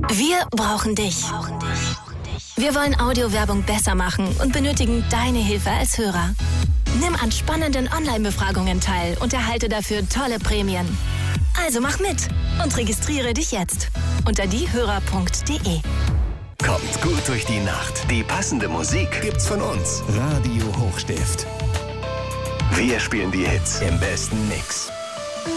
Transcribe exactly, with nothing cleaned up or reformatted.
Wir brauchen dich. Wir wollen Audiowerbung besser machen und benötigen deine Hilfe als Hörer. Nimm an spannenden Online-Befragungen teil und erhalte dafür tolle Prämien. Also mach mit und registriere dich jetzt unter diehörer punkt de. Kommt gut durch die Nacht. Die passende Musik gibt's von uns. Radio Hochstift. Wir spielen die Hits im besten Mix.